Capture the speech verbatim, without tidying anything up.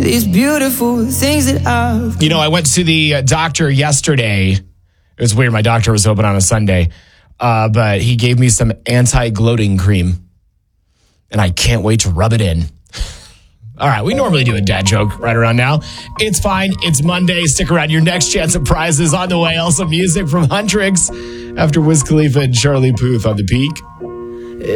these beautiful things that I've... You know, I went to the uh, doctor yesterday. It was weird. My doctor was open on a Sunday, uh, but he gave me some anti-gloating cream, and I can't wait to rub it in. All right, we normally do a dad joke right around now. It's fine. It's Monday. Stick around. Your next chance at prizes on the way. Also music from Huntrix after Wiz Khalifa and Charlie Puth on The Peak.